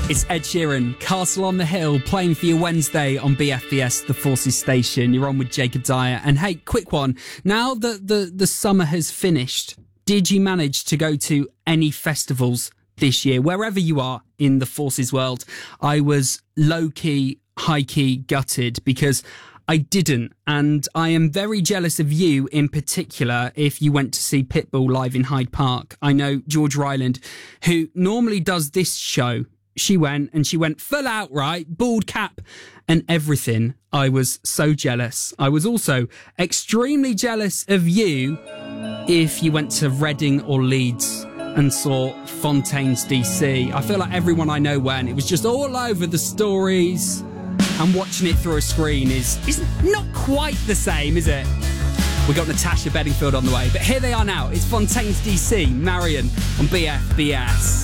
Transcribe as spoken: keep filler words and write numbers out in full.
It's Ed Sheeran, Castle on the Hill, playing for you Wednesday on B F B S, the Forces station. You're on with Jacob Dyer. And hey, quick one. Now that the, the summer has finished, did you manage to go to any festivals this year? Wherever you are in the Forces world, I was low-key, high-key gutted because I didn't. And I am very jealous of you in particular if you went to see Pitbull live in Hyde Park. I know George Ryland, who normally does this show, she went and she went full out, right? Bald cap and everything. I was so jealous. I was also extremely jealous of you if you went to Reading or Leeds and saw Fontaines D C. I feel like everyone I know went. It was just all over the stories, and watching it through a screen is, is not quite the same, is it? We got Natasha Bedingfield on the way, but here they are now. It's Fontaines D C, Marion on B F B S.